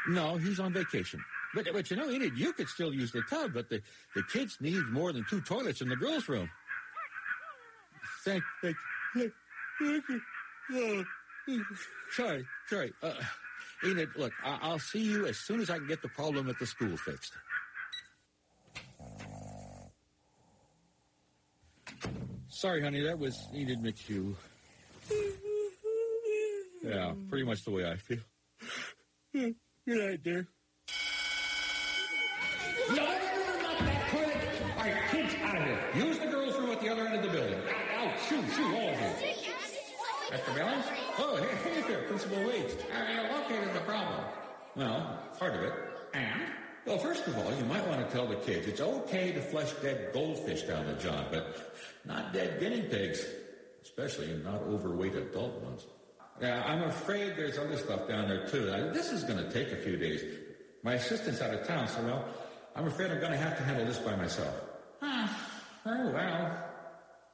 No, he's on vacation. But you know, Enid, you could still use the tub, but the kids need more than 2 toilets in the girls' room. Thank Sorry. Enid, look, I'll see you as soon as I can get the problem at the school fixed. Sorry, honey, that was Enid McHugh. Yeah, pretty much the way I feel. Good night, dear. No, not that toilet. All right, kids, out of here. Use the girls' room at the other end of the building. Out, shoo, all of you. Mr. Billings? Oh, hey there, Principal Waits. I located the problem. Well, part of it. And? Well, first of all, you might want to tell the kids it's okay to flush dead goldfish down the john, but not dead guinea pigs, especially not overweight adult ones. Yeah, I'm afraid there's other stuff down there, too. This is going to take a few days. My assistant's out of town, so, well, I'm afraid I'm going to have to handle this by myself. Very well.